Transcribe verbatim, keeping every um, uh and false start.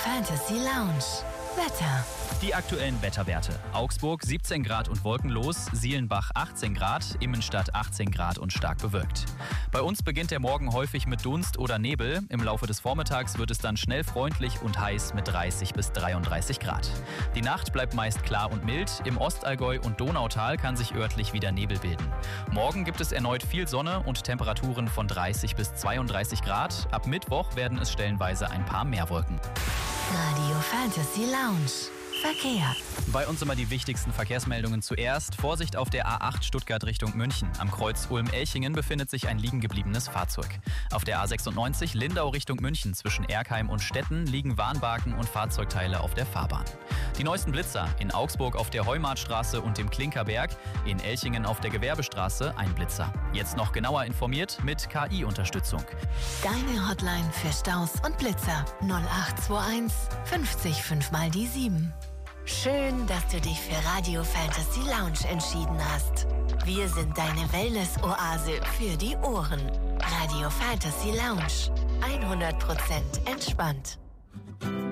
Fantasy Lounge. Wetter. Die aktuellen Wetterwerte. Augsburg siebzehn Grad und wolkenlos, Sielenbach achtzehn Grad, Immenstadt achtzehn Grad und stark bewölkt. Bei uns beginnt der Morgen häufig mit Dunst oder Nebel. Im Laufe des Vormittags wird es dann schnell freundlich und heiß mit dreißig bis dreiunddreißig Grad. Die Nacht bleibt meist klar und mild. Im Ostallgäu und Donautal kann sich örtlich wieder Nebel bilden. Morgen gibt es erneut viel Sonne und Temperaturen von dreißig bis zweiunddreißig Grad. Ab Mittwoch werden es stellenweise ein paar mehr Wolken. Radio Fantasy Lounge. Verkehr. Bei uns immer die wichtigsten Verkehrsmeldungen zuerst. Vorsicht auf der A acht Stuttgart Richtung München. Am Kreuz Ulm-Elchingen befindet sich ein liegengebliebenes Fahrzeug. Auf der A sechsundneunzig Lindau Richtung München zwischen Erkheim und Stetten liegen Warnbarken und Fahrzeugteile auf der Fahrbahn. Die neuesten Blitzer: in Augsburg auf der Heumartstraße und dem Klinkerberg, in Elchingen auf der Gewerbestraße ein Blitzer. Jetzt noch genauer informiert mit K I-Unterstützung. Deine Hotline für Staus und Blitzer null acht zwei eins fünfzig fünf mal die sieben. Schön, dass du dich für Radio Fantasy Lounge entschieden hast. Wir sind deine Wellness-Oase für die Ohren. Radio Fantasy Lounge. hundert Prozent entspannt.